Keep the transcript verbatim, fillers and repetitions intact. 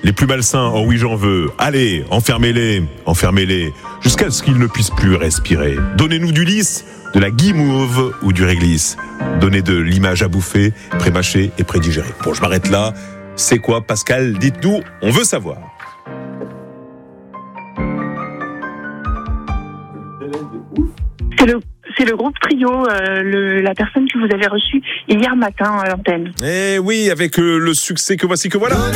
les plus malsains, oh oui j'en veux. Allez, enfermez-les, enfermez-les, jusqu'à ce qu'ils ne puissent plus respirer. Donnez-nous du lisse, de la guimauve ou du réglisse. Donnez de l'image à bouffer, pré-mâcher et pré-digérer. Bon, je m'arrête là. C'est quoi, Pascal? Dites-nous, on veut savoir. C'est le, c'est le groupe Trio, euh, le, la personne que vous avez reçue hier matin à l'antenne. Eh oui, avec euh, le succès que voici que voilà.